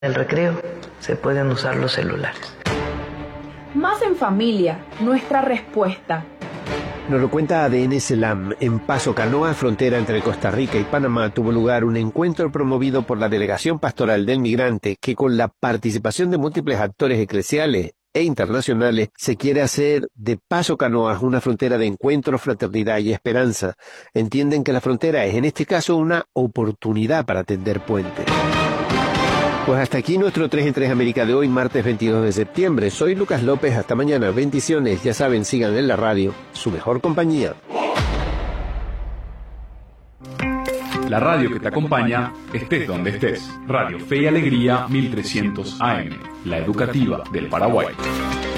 En el recreo se pueden usar los celulares. Más en familia, nuestra respuesta. Nos lo cuenta ADN Selam. En Paso Canoa, frontera entre Costa Rica y Panamá, tuvo lugar un encuentro promovido por la Delegación Pastoral del Migrante que, con la participación de múltiples actores eclesiales e internacionales, se quiere hacer de Paso Canoa una frontera de encuentro, fraternidad y esperanza. Entienden que la frontera es, en este caso, una oportunidad para tender puentes. Pues hasta aquí nuestro 3 en 3 América de hoy, martes 22 de septiembre. Soy Lucas López, hasta mañana. Bendiciones, ya saben, sigan en la radio, su mejor compañía. La radio que te acompaña, estés donde estés. Radio Fe y Alegría 1300 AM, la educativa del Paraguay.